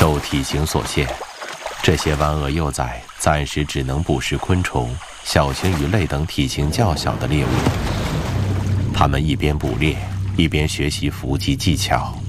受体型所限，这些湾鳄幼崽暂时只能捕食昆虫、小型鱼类等体型较小的猎物。它们一边捕猎，一边学习伏击技巧。